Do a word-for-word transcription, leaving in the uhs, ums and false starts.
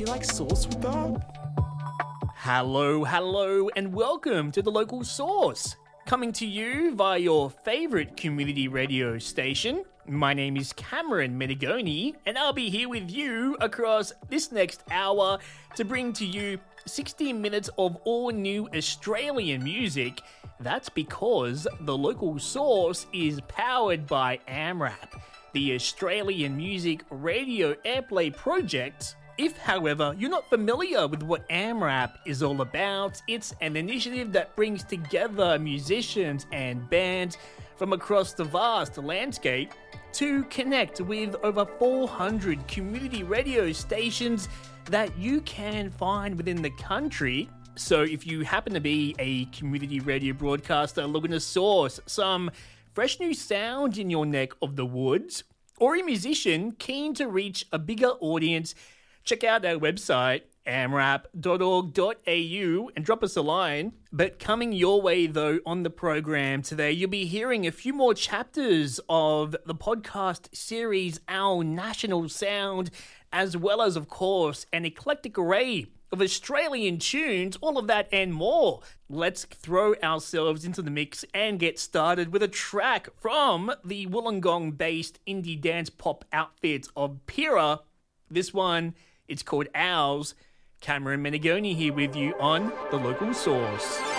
you like sauce with that? Hello, hello, and welcome to The Local Source. Coming to you via your favourite community radio station. My name is Cameron Menegoni, and I'll be here with you across this next hour to bring to you sixty minutes of all new Australian music. That's because The Local Source is powered by AMRAP, the Australian Music Radio Airplay Project. If, however, you're not familiar with what AMRAP is all about, it's an initiative that brings together musicians and bands from across the vast landscape to connect with over four hundred community radio stations that you can find within the country. So if you happen to be a community radio broadcaster looking to source some fresh new sound in your neck of the woods, or a musician keen to reach a bigger audience, check out our website, amrap dot org dot a u, and drop us a line. But coming your way, though, on the program today, you'll be hearing a few more chapters of the podcast series, Our National Sound, as well as, of course, an eclectic array of Australian tunes, all of that and more. Let's throw ourselves into the mix and get started with a track from the Wollongong-based indie dance pop outfit of Pira. This one, it's called Owls. Cameron Menegoni here with you on The Local Source.